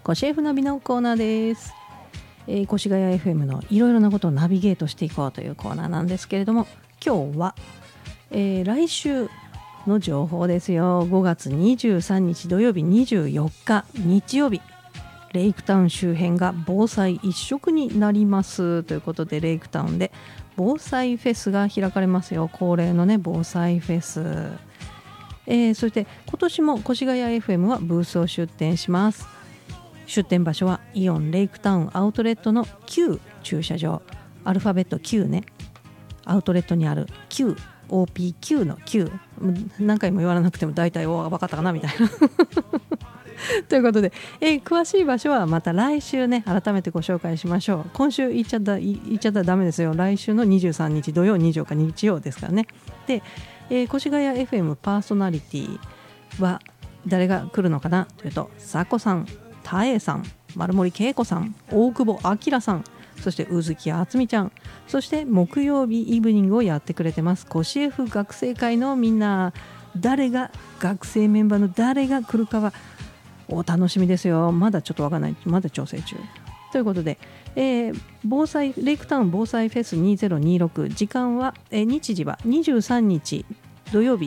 越 F ナビのコーナーです。越谷 FM のいろいろなことをナビゲートしていこうというコーナーなんですけれども、今日は、来週の情報ですよ。5月23日土曜日、24日日曜日、レイクタウン周辺が防災一色になりますということで、レイクタウンで防災フェスが開かれますよ。恒例のね、防災フェス。そして今年も越谷 FM はブースを出展します。出店場所はイオンレイクタウンアウトレットの Q 駐車場、アルファベット Q ね、アウトレットにある Q、 OPQ の Q、 何回も言わなくても大体分かったかなみたいなということで、詳しい場所はまた来週ね、改めてご紹介しましょう。今週言っちゃったらダメですよ。来週の23日土曜、24日日曜ですからね。で、越谷 FM パーソナリティは誰が来るのかなというと、さこさん、たえさん、丸森恵子さん、大久保明さん、そして宇月敦美ちゃん、そして木曜日イブニングをやってくれてます越 F 学生会のみんな。誰が学生メンバーの誰が来るかはお楽しみですよ。まだちょっとわかんない、まだ調整中ということで、防災レイクタウン防災フェス2026、時間は、日時は23日土曜日